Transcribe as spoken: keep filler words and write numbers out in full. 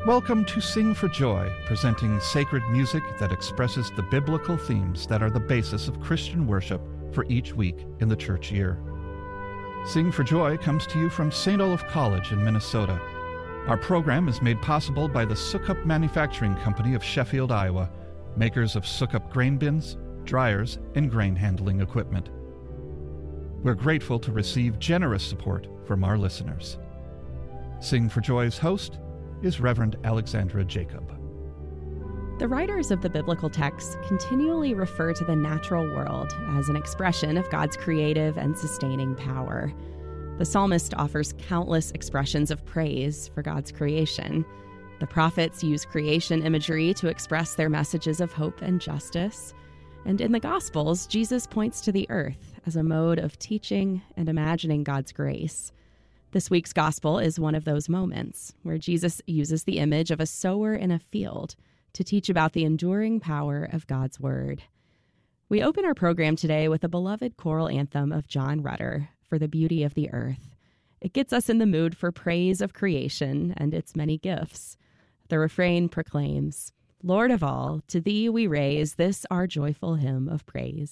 Welcome to Sing for Joy, presenting sacred music that expresses the biblical themes that are the basis of Christian worship for each week in the church year. Sing for Joy comes to you from Saint Olaf College in Minnesota. Our program is made possible by the Sukup Manufacturing Company of Sheffield, Iowa, makers of Sukup grain bins, dryers, and grain handling equipment. We're grateful to receive generous support from our listeners. Sing for Joy's host is Reverend Alexandra Jacob. The writers of the biblical texts continually refer to the natural world as an expression of God's creative and sustaining power. The psalmist offers countless expressions of praise for God's creation. The prophets use creation imagery to express their messages of hope and justice. And in the Gospels, Jesus points to the earth as a mode of teaching and imagining God's grace. This week's Gospel is one of those moments where Jesus uses the image of a sower in a field to teach about the enduring power of God's Word. We open our program today with a beloved choral anthem of John Rutter, For the Beauty of the Earth. It gets us in the mood for praise of creation and its many gifts. The refrain proclaims, Lord of all, to thee we raise this our joyful hymn of praise.